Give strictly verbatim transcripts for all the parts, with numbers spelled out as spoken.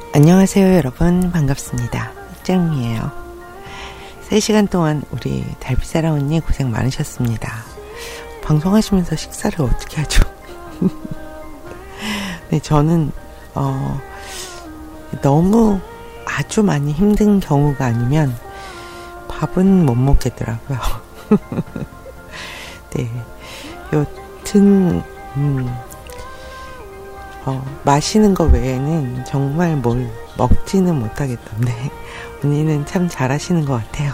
안녕하세요 여러분, 반갑습니다. 짱이에요. 세 시간 동안 우리 달빛사랑 언니 고생 많으셨습니다. 방송하시면서 식사를 어떻게 하죠? 네, 저는 어, 너무 아주 많이 힘든 경우가 아니면 밥은 못 먹겠더라고요. 네, 여튼 음, 어, 마시는 거 외에는 정말 뭘 먹지는 못하겠던데 언니는 참 잘하시는 것 같아요.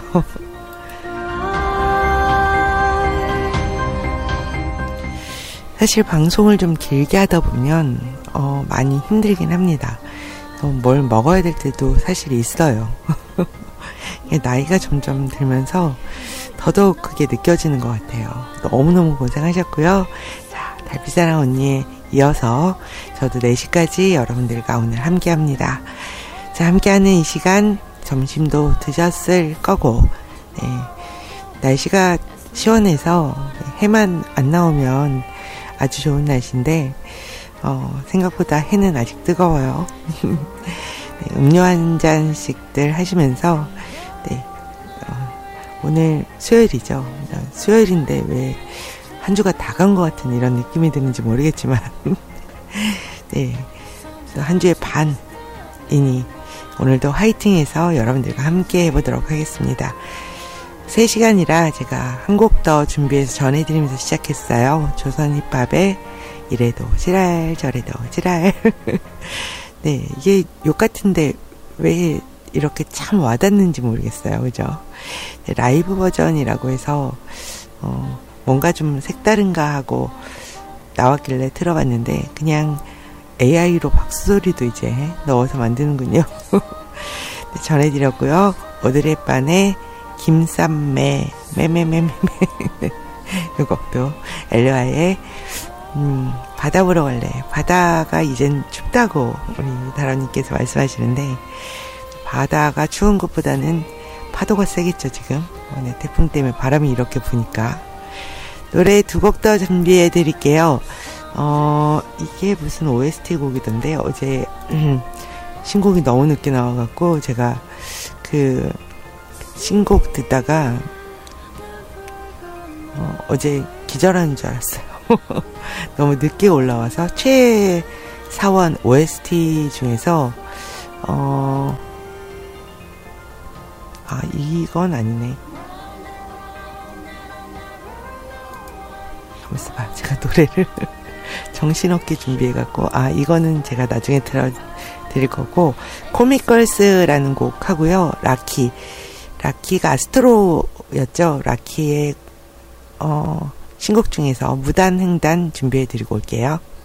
사실 방송을 좀 길게 하다 보면 어, 많이 힘들긴 합니다. 어, 뭘 먹어야 될 때도 사실 있어요. 나이가 점점 들면서 더더욱 그게 느껴지는 것 같아요. 너무너무 고생하셨고요. 자, 달빛사랑 언니에 이어서 저도 네 시까지 여러분들과 오늘 함께합니다. 자, 함께하는 이 시간 점심도 드셨을 거고, 네, 날씨가 시원해서 해만 안 나오면 아주 좋은 날씨인데 어, 생각보다 해는 아직 뜨거워요. 네, 음료 한 잔씩들 하시면서 네, 어, 오늘 수요일이죠. 수요일인데 왜 한 주가 다 간 것 같은 이런 느낌이 드는지 모르겠지만 네, 한 주의 반이니 오늘도 화이팅해서 여러분들과 함께 해보도록 하겠습니다. 세 시간이라 제가 한 곡 더 준비해서 전해드리면서 시작했어요. 조선 힙합의 이래도 지랄 저래도 지랄. 네, 이게 욕 같은데 왜 이렇게 참 와닿는지 모르겠어요. 그죠? 네, 라이브 버전이라고 해서 어, 뭔가 좀 색다른가 하고 나왔길래 틀어봤는데 그냥 에이아이로 박수소리도 이제 넣어서 만드는군요. 네, 전해드렸고요. 오드레 빤의 김쌈매 매매매매매 이것도 엘리아의 음, 바다 보러 갈래. 바다가 이젠 춥다고 우리 다람님께서 말씀하시는데 바다가 추운 것보다는 파도가 세겠죠 지금. 어, 네, 태풍 때문에 바람이 이렇게 부니까. 노래 두 곡 더 준비해 드릴게요. 어, 이게 무슨 오에스티 곡이던데 어제 음, 신곡이 너무 늦게 나와갖고 제가 그 신곡 듣다가 어, 어제 기절하는 줄 알았어요. 너무 늦게 올라와서 최사원 오에스티 중에서 어, 아 이건 아니네. 가만있어 봐. 제가 노래를 정신없게 준비해갖고 아 이거는 제가 나중에 들어드릴 거고 코믹걸스라는 곡 하고요. 라키 라키가 아스트로였죠. 라키의 어, 신곡 중에서 무단횡단 준비해드리고 올게요.